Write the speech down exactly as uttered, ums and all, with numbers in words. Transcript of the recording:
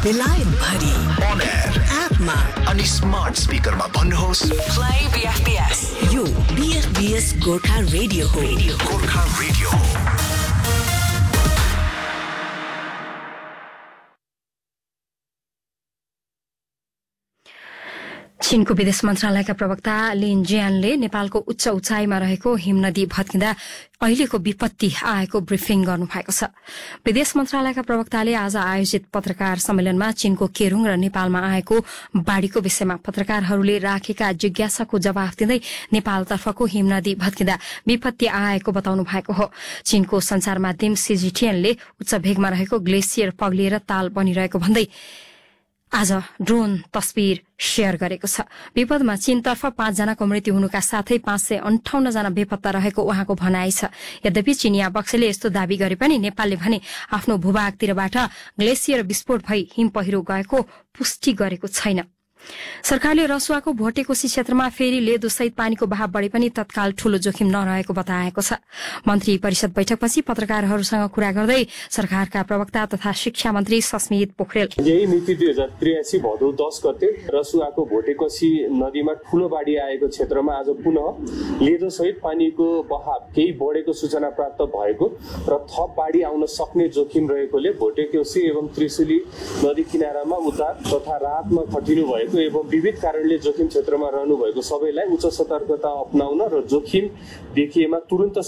बेलायत भरि on air एपमा अनि स्मार्ट स्पिकरमा भन्नुहोस् play B F B S यो B F B S Gorkha radio हो गोर्खा रेडियो हो। चीनको विदेश मन्त्रालयका प्रवक्ता लिन जियानले नेपालको उच्च उचाइमा रहेको हिमनदी भत्किँदा अहिलेको विपत्ति आएको ब्रिफिङ गर्नुभएको छ। विदेश मन्त्रालयका प्रवक्ताले आज आयोजित पत्रकार सम्मेलनमा चीनको केरुङ र नेपालमा आएको बाढ़ीको विषयमा पत्रकारहरूले राखेका जिज्ञासाको जवाफ दिँदै नेपालतर्फको हिमनदी भत्किँदा विपत्ति आएको बताउनु भएको हो। चीनको संचार माध्यम सीजीटीएनले उच्च भेगमा रहेको ग्लेसियर पग्लिएर ताल बनिरहेको भन्दै आज ड्रोन तस्बिर शेयर गरेको छ। विपदमा चीनतर्फ पाँचजनाको मृत्यु हुनुका साथै पाँच सय अन्ठाउन्न जना बेपत्ता रहेको उहाँको भनाइ छ। यद्यपि चीनिया पक्षले यस्तो दावी गरे पनि नेपालले भने आफ्नो भूभागतिरबाट ग्लेसियर विस्फोट भई हिम पहिरो गएको पुष्टि गरेको छैन। सरकारले रसुवाको भोटेकोशी क्षेत्रमा फेरि लेदोसहित पानीको बहाव बढे पनि तत्काल ठूलो जोखिम नरहेको बताएको छ। मन्त्री परिषद बैठकपछि पत्रकारहरूसँग कुरा गर्दै सरकारका प्रवक्ता तथा शिक्षा मन्त्री सस्मित पोखरेल यही मिति दुई हजार त्रियासी भदौ दस गते रसुवाको भोटेकोशी नदीमा ठूलो बाढ़ी आएको क्षेत्रमा आज पुनः लेदोसहित पानीको बहाव केही बढेको सूचना प्राप्त भएको र थप बाढ़ी आउन सक्ने जोखिम रहेकोले भोटेकोशी एवं त्रिशुली नदी किनारामा उद्धार तथा राहतमा खटिनु भएको एवं विविध कारणले जोखिम क्षेत्रमा रहनु भएको सबैलाई उच्च सतर्कता अपनाउन र जोखिम देखिएमा तुरन्त